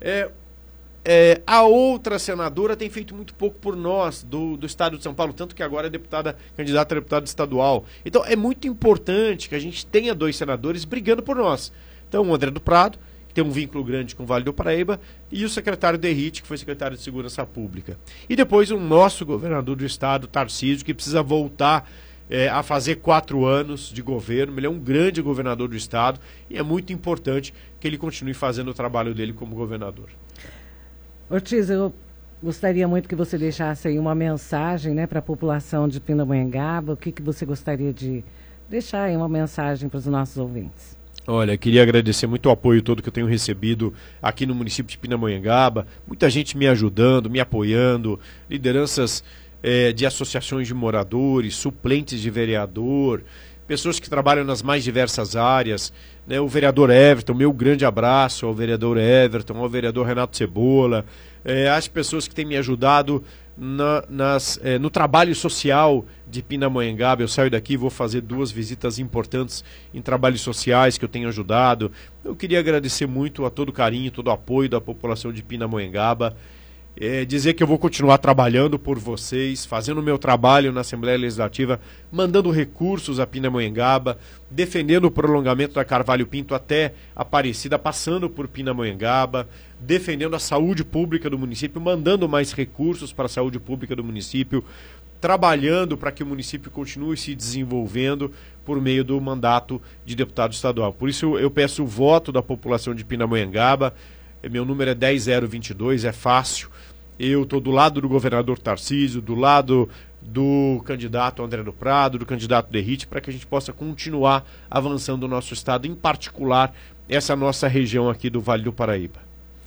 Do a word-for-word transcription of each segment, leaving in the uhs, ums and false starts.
É, é, a outra senadora tem feito muito pouco por nós, do, do estado de São Paulo, tanto que agora é deputada, candidata a deputada estadual. Então é muito importante que a gente tenha dois senadores brigando por nós. Então o André do Prado, que tem um vínculo grande com o Vale do Paraíba, e o secretário Derrite, que foi secretário de Segurança Pública. E depois o nosso governador do estado, Tarcísio, que precisa voltar É, a fazer quatro anos de governo. Ele é um grande governador do estado e é muito importante que ele continue fazendo o trabalho dele como governador. Ortiz, eu gostaria muito que você deixasse aí uma mensagem, né, para a população de Pindamonhangaba. O que, que você gostaria de deixar aí uma mensagem para os nossos ouvintes? Olha, queria agradecer muito o apoio todo que eu tenho recebido aqui no município de Pindamonhangaba. Muita gente me ajudando, me apoiando, lideranças É, de associações de moradores, suplentes de vereador, pessoas que trabalham nas mais diversas áreas, né? O vereador Everton, meu grande abraço ao vereador Everton, ao vereador Renato Cebola, é, as pessoas que têm me ajudado na, nas, é, no trabalho social de Pindamonhangaba. Eu saio daqui e vou fazer duas visitas importantes em trabalhos sociais que eu tenho ajudado. Eu queria agradecer muito a todo o carinho, todo o apoio da população de Pindamonhangaba. É, dizer que eu vou continuar trabalhando por vocês, fazendo o meu trabalho na Assembleia Legislativa, mandando recursos a Pindamonhangaba, defendendo o prolongamento da Carvalho Pinto até Aparecida, passando por Pindamonhangaba, defendendo a saúde pública do município, mandando mais recursos para a saúde pública do município, trabalhando para que o município continue se desenvolvendo por meio do mandato de deputado estadual. Por isso eu peço o voto da população de Pindamonhangaba. Meu número é dez zero vinte e dois, é fácil. Eu estou do lado do governador Tarcísio, do lado do candidato André do Prado, do candidato Derrite, para que a gente possa continuar avançando o nosso estado, em particular essa nossa região aqui do Vale do Paraíba.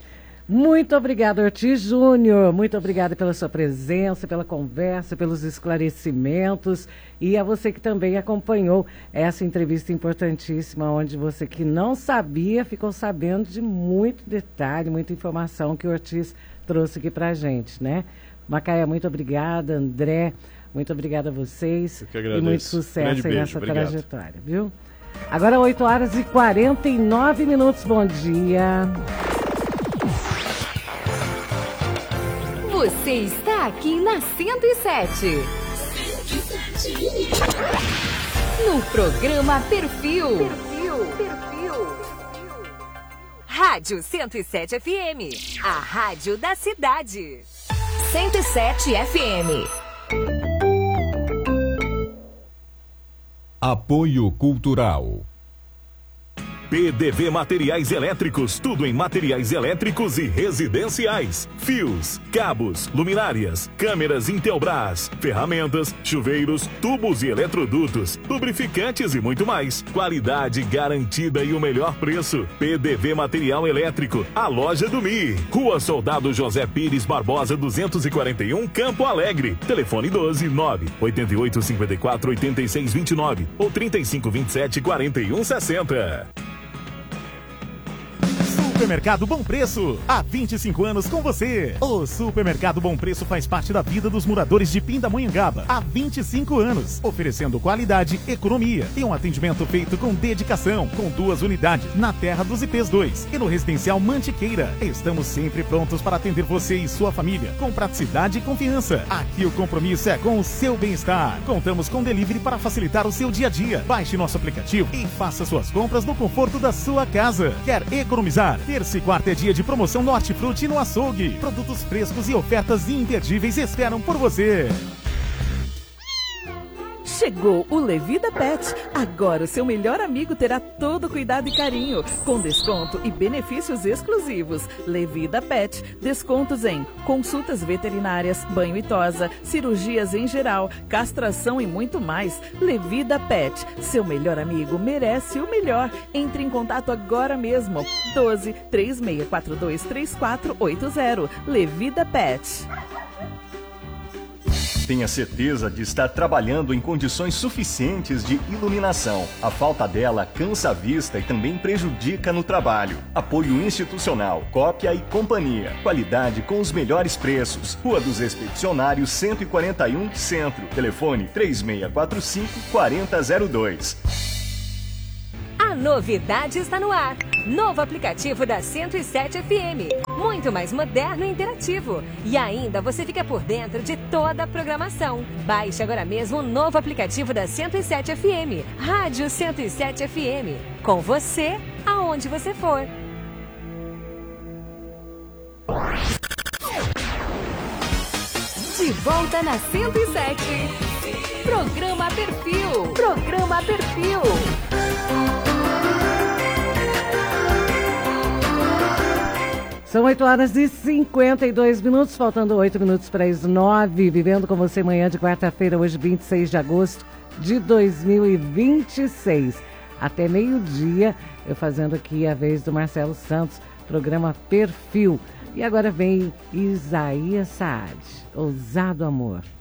Muito obrigada, Ortiz Júnior. Muito obrigada pela sua presença, pela conversa, pelos esclarecimentos. E a você que também acompanhou essa entrevista importantíssima, onde você que não sabia, ficou sabendo de muito detalhe, muita informação que o Ortiz trouxe aqui pra gente, né? Macaé, muito obrigada. André, muito obrigada a vocês. Eu que agradeço. E muito sucesso aí nessa obrigado. trajetória, viu? Agora oito horas e quarenta e nove minutos. Bom dia. Você está aqui na cento e sete. No programa Perfil. Perfil. Perfil. Rádio cento e sete F M. A rádio da cidade. cento e sete F M. Apoio Cultural. P D V Materiais Elétricos, tudo em materiais elétricos e residenciais. Fios, cabos, luminárias, câmeras Intelbras, ferramentas, chuveiros, tubos e eletrodutos, lubrificantes e muito mais. Qualidade garantida e o melhor preço. P D V Material Elétrico, a loja do M I. Rua Soldado José Pires Barbosa, duzentos e quarenta e um, Campo Alegre. Telefone doze nove oito oito cinco quatro oito seis dois nove ou trinta e cinco vinte e sete quarenta e um sessenta. Supermercado Bom Preço, há vinte e cinco anos com você. O Supermercado Bom Preço faz parte da vida dos moradores de Pindamonhangaba há vinte e cinco anos, oferecendo qualidade, economia e um atendimento feito com dedicação, com duas unidades na Terra dos I Ps dois e no Residencial Mantiqueira. Estamos sempre prontos para atender você e sua família, com praticidade e confiança. Aqui o compromisso é com o seu bem-estar. Contamos com delivery para facilitar o seu dia a dia. Baixe nosso aplicativo e faça suas compras no conforto da sua casa. Quer economizar? Terça e quarta é dia de promoção no Hortifruti e no Açougue. Produtos frescos e ofertas imperdíveis esperam por você. Chegou o Levida Pet. Agora o seu melhor amigo terá todo cuidado e carinho, com desconto e benefícios exclusivos. Levida Pet. Descontos em consultas veterinárias, banho e tosa, cirurgias em geral, castração e muito mais. Levida Pet. Seu melhor amigo merece o melhor. Entre em contato agora mesmo. doze, três seis quatro dois, três quatro oito zero. Levida Pet. Tenha certeza de estar trabalhando em condições suficientes de iluminação. A falta dela cansa a vista e também prejudica no trabalho. Apoio institucional, Cópia e Companhia. Qualidade com os melhores preços. Rua dos Expedicionários cento e quarenta e um, Centro. Telefone três seis quatro cinco, quatro zero zero dois. A novidade está no ar. Novo aplicativo da cento e sete F M. Muito mais moderno e interativo. E ainda você fica por dentro de toda a programação. Baixe agora mesmo o novo aplicativo da cento e sete F M. Rádio cento e sete F M. Com você, aonde você for. De volta na cento e sete. Programa Perfil. Programa Perfil. São oito horas e cinquenta e dois minutos, faltando oito minutos para as nove. Vivendo com você manhã de quarta-feira, hoje vinte e seis de agosto de dois mil e vinte e seis. Até meio-dia, eu fazendo aqui a vez do Marcelo Santos, programa Perfil. E agora vem Isaías Saad, Ousado Amor.